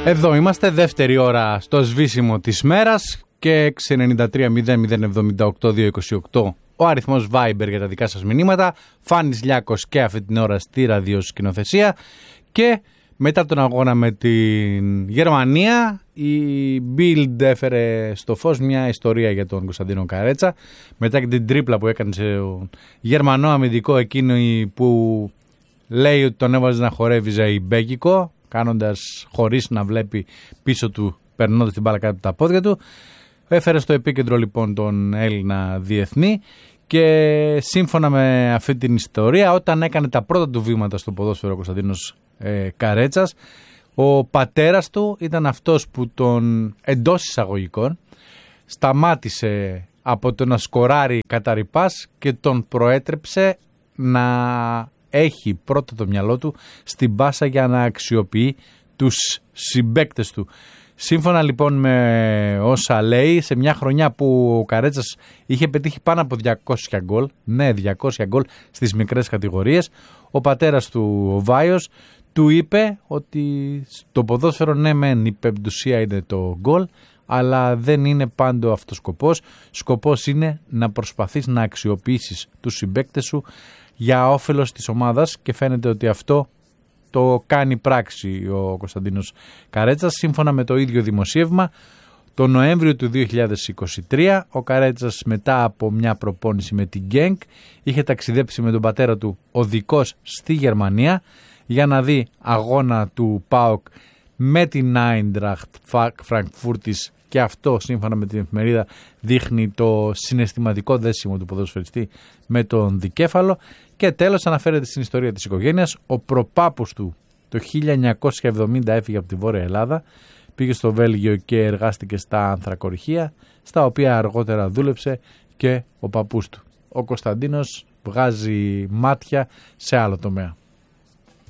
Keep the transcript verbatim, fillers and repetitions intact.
Εδώ είμαστε, δεύτερη ώρα στο σβήσιμο της μέρας και έξι εννιά τρία μηδέν μηδέν εβδομήντα οκτώ διακόσια είκοσι οκτώ ο αριθμός Viber για τα δικά σας μηνύματα. Φάνης Λιάκος και αυτή την ώρα στη ραδιοσκηνοθεσία. Και μετά τον αγώνα με την Γερμανία, η Bild έφερε στο φως μια ιστορία για τον Κωνσταντίνο Καρέτσα. Μετά και την τρίπλα που έκανε σε Γερμανό αμυντικό, εκείνο που λέει ότι τον έβαζε να χορεύει ζεϊμπέκικο, κάνοντας χωρίς να βλέπει πίσω του, περνώντας την μπάλα κάτω από τα πόδια του. Έφερε στο επίκεντρο λοιπόν τον Έλληνα διεθνή και σύμφωνα με αυτή την ιστορία, όταν έκανε τα πρώτα του βήματα στο ποδόσφαιρο ο Κωνσταντίνος ε, Καρέτσας, ο πατέρας του ήταν αυτός που τον, εντός εισαγωγικών, σταμάτησε από το να σκοράρει καταρρυπάς και τον προέτρεψε να έχει πρώτα το μυαλό του στην πάσα για να αξιοποιεί τους συμπαίκτες του. Σύμφωνα λοιπόν με όσα λέει, σε μια χρονιά που ο Καρέτσας είχε πετύχει πάνω από διακόσια γκολ, ναι διακόσια γκολ στις μικρές κατηγορίες, ο πατέρας του, ο Βάιος, του είπε ότι στο ποδόσφαιρο ναι μεν η πεμπτουσία είναι το γκολ, αλλά δεν είναι πάντο αυτός σκοπός. Σκοπός είναι να προσπαθείς να αξιοποιήσεις τους συμπαίκτες σου για όφελος της ομάδας και φαίνεται ότι αυτό το κάνει πράξη ο Κωνσταντίνος Καρέτσας. Σύμφωνα με το ίδιο δημοσίευμα, το Νοέμβριο του δύο χιλιάδες είκοσι τρία ο Καρέτσας, μετά από μια προπόνηση με την Γκένκ, είχε ταξιδέψει με τον πατέρα του οδικός στη Γερμανία για να δει αγώνα του ΠΑΟΚ με την Άιντραχτ Φραγκφούρτης, και αυτό σύμφωνα με την εφημερίδα δείχνει το συναισθηματικό δέσιμο του ποδοσφαιριστή με τον δικέφαλο. Και τέλος αναφέρεται στην ιστορία της οικογένειας. Ο προπάπους του το χίλια εννιακόσια εβδομήντα έφυγε από τη Βόρεια Ελλάδα, πήγε στο Βέλγιο και εργάστηκε στα ανθρακοριχεία, στα οποία αργότερα δούλεψε και ο παππούς του. Ο Κωνσταντίνος βγάζει μάτια σε άλλο τομέα.